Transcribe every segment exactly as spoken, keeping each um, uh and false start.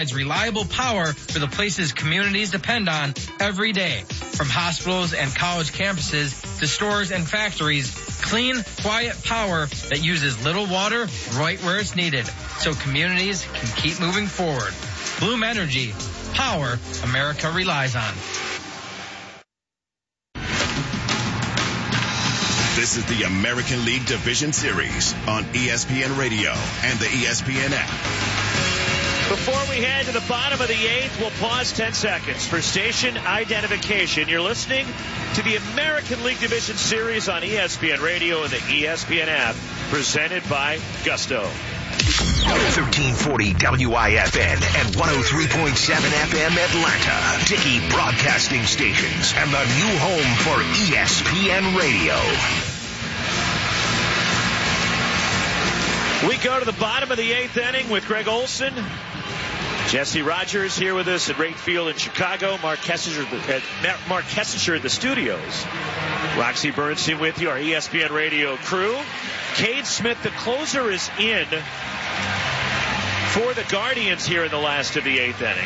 reliable power for the places communities depend on every day. From hospitals and college campuses to stores and factories, clean, quiet power that uses little water right where it's needed so communities can keep moving forward. Bloom Energy, power America relies on. This is the American League Division Series on E S P N Radio and the E S P N app. Before we head to the bottom of the eighth, we'll pause ten seconds for station identification. You're listening to the American League Division Series on E S P N Radio and the E S P N app, presented by Gusto. thirteen forty W I F N and one oh three point seven F M Atlanta. Dickey Broadcasting Stations and the new home for E S P N Radio. We go to the bottom of the eighth inning with Greg Olson. Jesse Rogers here with us at Rate Field in Chicago. Mark Kessinger at Mark Kessinger at the studios. Roxy Bernstein with you, our E S P N Radio crew. Cade Smith, the closer, is in for the Guardians here in the last of the eighth inning.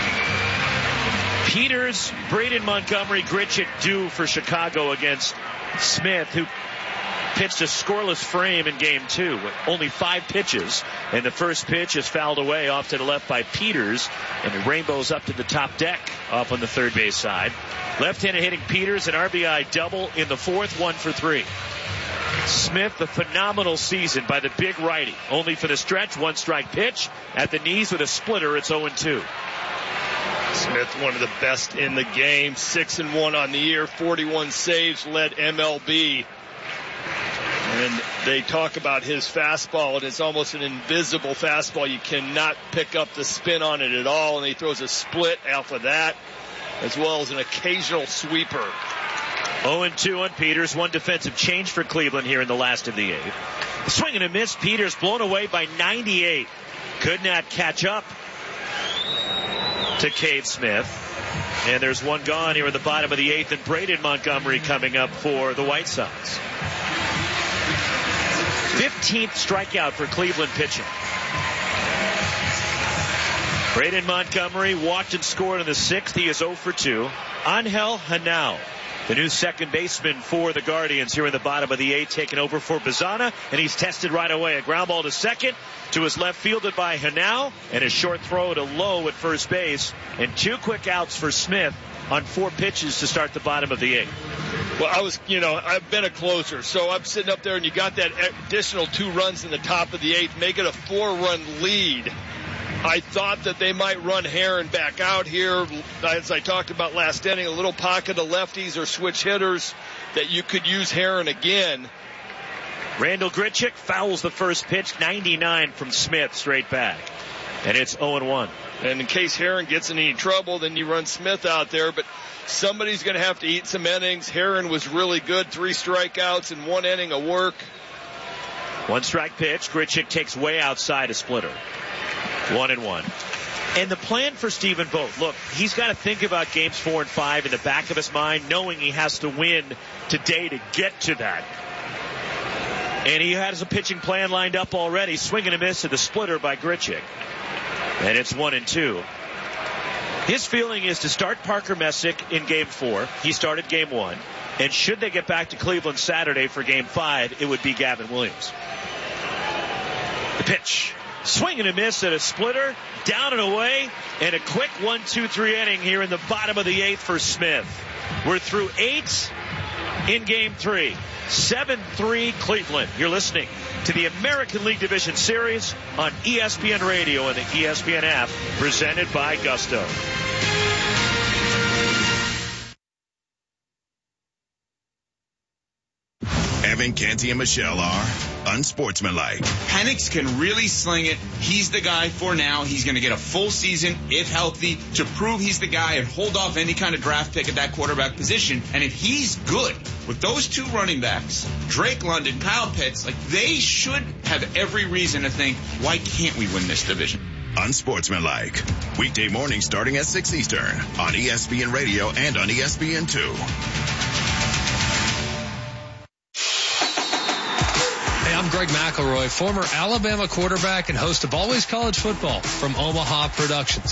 Peters, Braden Montgomery, Grichuk due for Chicago against Smith, who pitched a scoreless frame in game two with only five pitches. And the first pitch is fouled away off to the left by Peters. And the Rainbows up to the top deck off on the third base side. Left-handed hitting Peters, an R B I double in the fourth, one for three. Smith, a phenomenal season by the big righty. Only for the stretch, one strike pitch at the knees with a splitter. It's oh and two. Smith, one of the best in the game. six and one on the year, forty-one saves, led M L B. And they talk about his fastball, and it's almost an invisible fastball. You cannot pick up the spin on it at all, and he throws a split off of that, as well as an occasional sweeper. oh and two on Peters. One defensive change for Cleveland here in the last of the eighth. Swing and a miss. Peters blown away by ninety-eight. Could not catch up to Cade Smith. And there's one gone here at the bottom of the eighth, and Braden Montgomery coming up for the White Sox. fifteenth strikeout for Cleveland pitching. Braden Montgomery walked and scored in the sixth. He is oh for two. Angel Henao, the new second baseman for the Guardians here in the bottom of the eighth, taking over for Bazana, and he's tested right away. A ground ball to second, to his left, fielded by Henao, and a short throw to Lowe at first base, and two quick outs for Smith on four pitches to start the bottom of the eighth. Well, I was, you know, I've been a closer, so I'm sitting up there, and you got that additional two runs in the top of the eighth, make it a four-run lead. I thought that they might run Herron back out here. As I talked about last inning, a little pocket of lefties or switch hitters that you could use Herron again. Randall Grichuk fouls the first pitch, ninety-nine from Smith, straight back. And it's oh and one. And in case Herron gets in any trouble, then you run Smith out there. But somebody's going to have to eat some innings. Herron was really good, three strikeouts in one inning of work. One strike pitch. Grichuk takes way outside a splitter. One and one. And the plan for Stephen Vogt, look, he's got to think about games four and five in the back of his mind, knowing he has to win today to get to that. And he has a pitching plan lined up already. Swing and a miss to the splitter by Grichuk. And it's one and two. His feeling is to start Parker Messick in game four. He started game one. And should they get back to Cleveland Saturday for game five, it would be Gavin Williams. The pitch. Swing and a miss at a splitter, down and away, and a quick one two three inning here in the bottom of the eighth for Smith. We're through eight in game three. seven three Cleveland. You're listening to the American League Division Series on E S P N Radio and the E S P N app, presented by Gusto. Evan, Canty, and Michelle are unsportsmanlike. Penix can really sling it. He's the guy for now. He's going to get a full season, if healthy, to prove he's the guy and hold off any kind of draft pick at that quarterback position. And if he's good with those two running backs, Drake London, Kyle Pitts, like they should have every reason to think, why can't we win this division? Unsportsmanlike. Weekday morning starting at six Eastern on E S P N Radio and on E S P N two. I'm Greg McElroy, former Alabama quarterback and host of Always College Football from Omaha Productions.